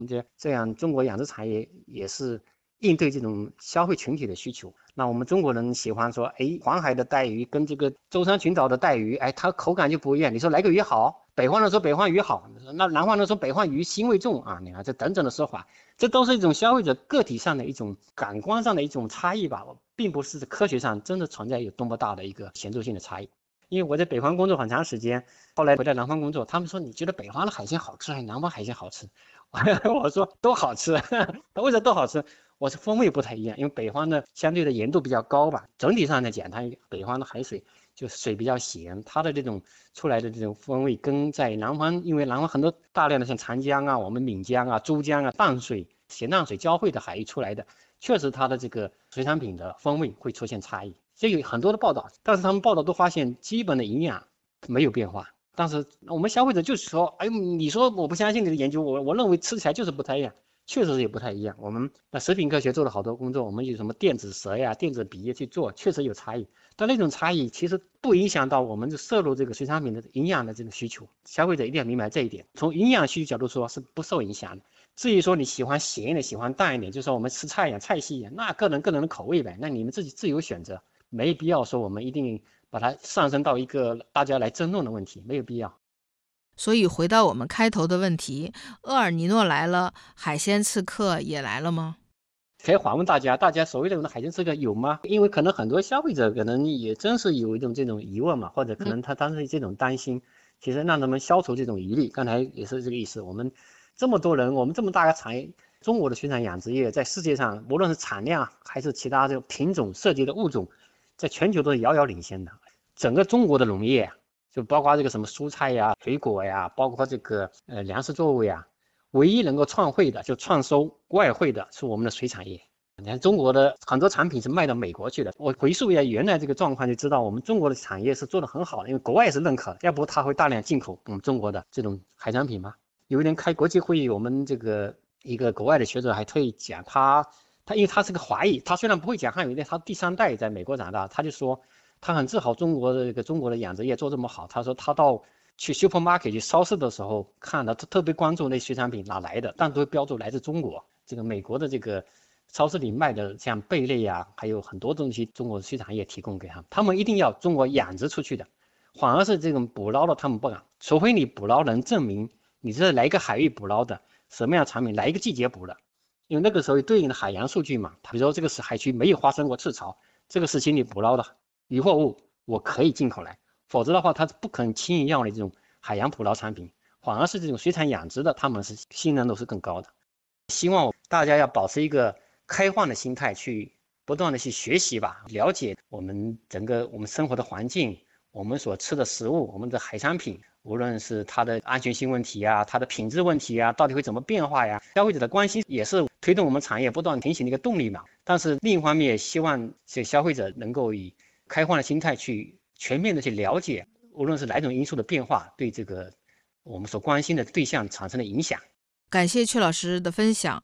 这样中国养殖产业也是应对这种消费群体的需求。那我们中国人喜欢说，黄海的带鱼跟这个舟山群岛的带鱼，它口感就不一样。你说哪个鱼好？北方人说北方鱼好，那南方人说北方鱼腥味重啊。你看这等等的说法，这都是一种消费者个体上的一种感官上的一种差异吧，并不是科学上真的存在有多么大的一个显著性的差异。因为我在北方工作很长时间，后来回到南方工作，他们说你觉得北方的海鲜好吃还是南方海鲜好吃？我说都好吃，为什么都好吃？我是风味不太一样，因为北方的相对的盐度比较高吧，整体上来讲，它北方的海水就水比较咸，它的这种出来的这种风味跟在南方，因为南方很多大量的像长江啊、我们闽江啊、珠江啊淡水、咸淡水交汇的海域出来的，确实它的这个水产品的风味会出现差异。这有很多的报道，但是他们报道都发现基本的营养没有变化。但是我们消费者就是说，你说我不相信你的研究，我认为吃起来就是不太一样，确实也不太一样。我们那食品科学做了好多工作，我们有什么电子舌呀、电子鼻去做，确实有差异。但那种差异其实不影响到我们摄入这个水产品的营养的这个需求，消费者一定要明白这一点。从营养需求角度说是不受影响的。至于说你喜欢咸一点、喜欢淡一点，就说我们吃菜一样、菜系一样，那个人的口味呗，那你们自己自由选择，没必要说我们一定把它上升到一个大家来争论的问题，没有必要。 所以回到我们开头的问题，厄尔尼诺来了，海鲜刺客也来了吗？ 可以反问大家所谓的海鲜刺客有吗？因为可能很多消费者可能也真是有一种这种疑问嘛，或者可能他当时这种担心，其实让他们消除这种疑虑。刚才也是这个意思。我们这么多人，我们这么大个产业，中国的水产养殖业在世界上，无论是产量还是其他这个品种涉及的物种，在全球都是遥遥领先的。整个中国的农业，就包括这个什么蔬菜呀、水果呀，包括这个粮食作物呀，唯一能够创汇的，就创收外汇的是我们的水产业。你看中国的很多产品是卖到美国去的，我回溯一下原来这个状况，就知道我们中国的产业是做得很好的，因为国外也是认可，要不他会大量进口我们中国的这种海产品吗？有一年开国际会议，我们这个一个国外的学者还特意讲，他因为他是个华裔，他虽然不会讲汉语，但他第三代在美国长大，他就说他很自豪中国的养殖业做这么好。他说他到去 supermarket 去超市的时候，看到他特别关注那水产品哪来的，但都会标注来自中国。这个美国的这个超市里卖的像贝类啊，还有很多东西，中国的水产业提供给他们，他们一定要中国养殖出去的，反而是这种捕捞的他们不敢，除非你捕捞能证明你是哪一个海域捕捞的，什么样的产品，哪一个季节捕的，因为那个时候对应的海洋数据嘛，比如说这个海区没有发生过赤潮，这个时期你捕捞的渔获物我可以进口来，否则的话他不可能轻易要你这种海洋捕捞产品，反而是这种水产养殖的，他们是信任度是更高的。希望大家要保持一个开放的心态，去不断的去学习吧，了解我们整个我们生活的环境，我们所吃的食物，我们的海产品，无论是它的安全性问题啊，它的品质问题啊，到底会怎么变化呀？消费者的关心也是推动我们产业不断提醒的一个动力嘛。但是另一方面，也希望这消费者能够以开放的心态去全面的去了解，无论是哪种因素的变化，对这个我们所关心的对象产生的影响。 感谢阙老师的分享。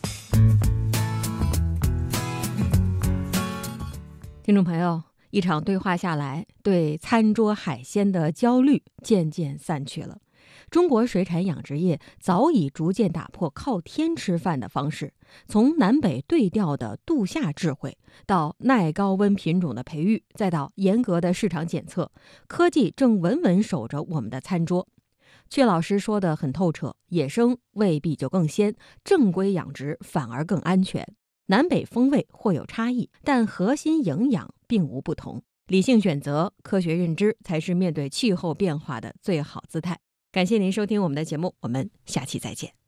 听众朋友，一场对话下来，对餐桌海鲜的焦虑渐渐散去了。中国水产养殖业早已逐渐打破靠天吃饭的方式，从南北对调的度夏智慧，到耐高温品种的培育，再到严格的市场检测，科技正稳稳守着我们的餐桌。阙老师说得很透彻，野生未必就更鲜，正规养殖反而更安全。南北风味或有差异，但核心营养并无不同。理性选择、科学认知才是面对气候变化的最好姿态。感谢您收听我们的节目，我们下期再见。